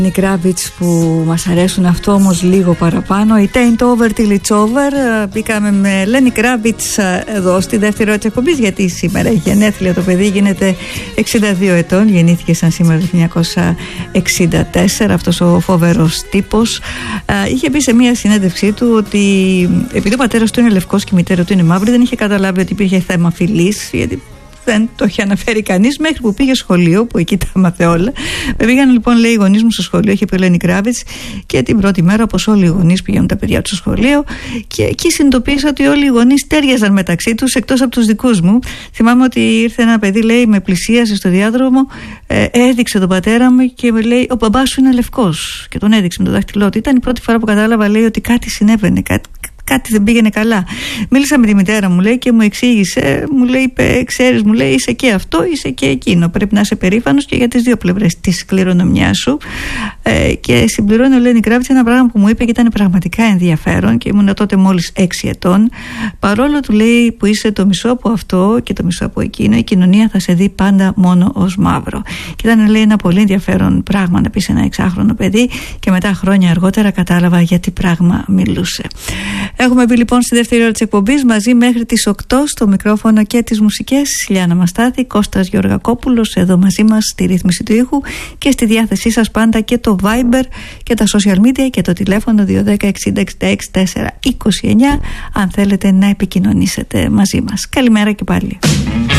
Lenny Kravitz που μας αρέσουν, αυτό όμως λίγο παραπάνω. Η Taint Over Till It's Over. Μπήκαμε με Lenny Kravitz εδώ στη δεύτερη ώρα της εκπομπής, γιατί σήμερα έχει γενέθλια το παιδί, γίνεται 62 ετών, γεννήθηκε σαν σήμερα το 1964 αυτός ο φοβερός τύπος. Είχε πει σε μια συνέντευξή του ότι επειδή ο πατέρας του είναι λευκός και η μητέρα του είναι μαύρη, δεν είχε καταλάβει ότι υπήρχε θέμα φυλής, γιατί δεν το είχε αναφέρει κανείς μέχρι που πήγε σχολείο, που εκεί τα έμαθε όλα. Πήγαν λοιπόν, λέει, οι γονείς μου στο σχολείο, είχε πει ο Lenny Kravitz, και την πρώτη μέρα, όπως όλοι οι γονείς πηγαίνουν τα παιδιά τους στο σχολείο, και εκεί συνειδητοποίησα ότι όλοι οι γονείς τέριαζαν μεταξύ τους, εκτός από τους δικούς μου. Θυμάμαι ότι ήρθε ένα παιδί, λέει, με πλησίασε στο διάδρομο, έδειξε τον πατέρα μου και με λέει: ο μπαμπάς σου είναι λευκός. Και τον έδειξε με το δάχτυλό του. Ήταν η πρώτη φορά που κατάλαβα, λέει, ότι κάτι συνέβαινε, κάτι δεν πήγαινε καλά. Μίλησα με τη μητέρα μου, λέει, και μου εξήγησε, μου λέει, ξέρεις, μου λέει, είσαι και αυτό, είσαι και εκείνο. Πρέπει να είσαι περήφανος και για τις δύο πλευρές της κληρονομιάς σου. Και συμπληρώνει ο Lenny Kravitz ένα πράγμα που μου είπε και ήταν πραγματικά ενδιαφέρον, και ήμουν τότε μόλις 6 ετών. Παρόλο, του λέει, που είσαι το μισό από αυτό και το μισό από εκείνο, η κοινωνία θα σε δει πάντα μόνο ως μαύρο. Και ήταν, λέει, ένα πολύ ενδιαφέρον πράγμα να πει σε ένα 6χρονο παιδί, και μετά χρόνια αργότερα κατάλαβα για τι πράγμα μιλούσε. Έχουμε μπει λοιπόν στη δεύτερη ώρα της εκπομπής μαζί μέχρι τις 8, στο μικρόφωνο και τις μουσικές Λιάννα Μαστάθη, Κώστας Γεωργακόπουλος εδώ μαζί μας στη ρύθμιση του ήχου, και στη διάθεσή σας πάντα και το Viber και τα social media και το τηλέφωνο 210 60 66 429 αν θέλετε να επικοινωνήσετε μαζί μας. Καλημέρα και πάλι.